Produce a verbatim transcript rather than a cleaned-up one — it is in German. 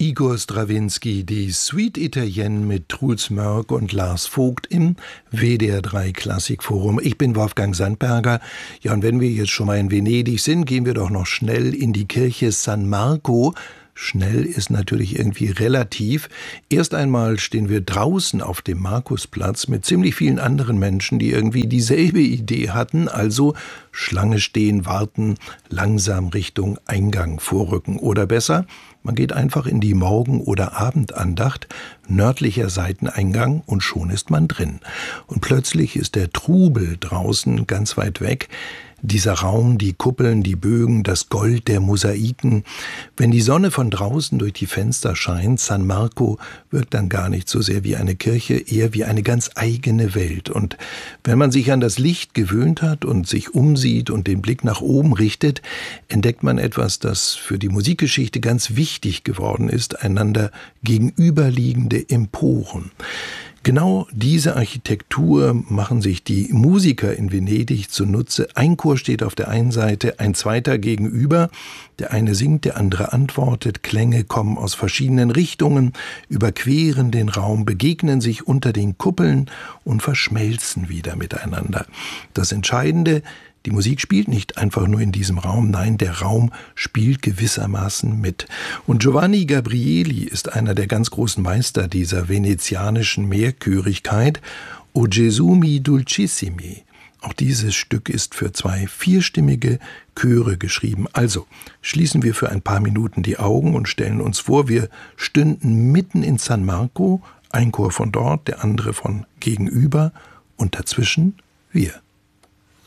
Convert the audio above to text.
Igor Strawinski, die Suite Italienne mit Truls Mörck und Lars Vogt im W D R drei Klassikforum. Ich bin Wolfgang Sandberger. Ja, und wenn wir jetzt schon mal in Venedig sind, gehen wir doch noch schnell in die Kirche San Marco. Schnell ist natürlich irgendwie relativ. Erst einmal stehen wir draußen auf dem Markusplatz mit ziemlich vielen anderen Menschen, die irgendwie dieselbe Idee hatten, also Schlange stehen, warten, langsam Richtung Eingang vorrücken. Oder besser, man geht einfach in die Morgen- oder Abendandacht, nördlicher Seiteneingang, und schon ist man drin. Und plötzlich ist der Trubel draußen ganz weit weg. Dieser Raum, die Kuppeln, die Bögen, das Gold der Mosaiken. Wenn die Sonne von draußen durch die Fenster scheint, San Marco wirkt dann gar nicht so sehr wie eine Kirche, eher wie eine ganz eigene Welt. Und wenn man sich an das Licht gewöhnt hat und sich umsieht und den Blick nach oben richtet, entdeckt man etwas, das für die Musikgeschichte ganz wichtig geworden ist, einander gegenüberliegende Emporen. Genau diese Architektur machen sich die Musiker in Venedig zunutze. Ein Chor steht auf der einen Seite, ein zweiter gegenüber. Der eine singt, der andere antwortet. Klänge kommen aus verschiedenen Richtungen, überqueren den Raum, begegnen sich unter den Kuppeln und verschmelzen wieder miteinander. Das Entscheidende: die Musik spielt nicht einfach nur in diesem Raum, nein, der Raum spielt gewissermaßen mit. Und Giovanni Gabrieli ist einer der ganz großen Meister dieser venezianischen Mehrchörigkeit. O Gesù mi dulcissimi. Auch dieses Stück ist für zwei vierstimmige Chöre geschrieben. Also schließen wir für ein paar Minuten die Augen und stellen uns vor, wir stünden mitten in San Marco, ein Chor von dort, der andere von gegenüber, und dazwischen wir.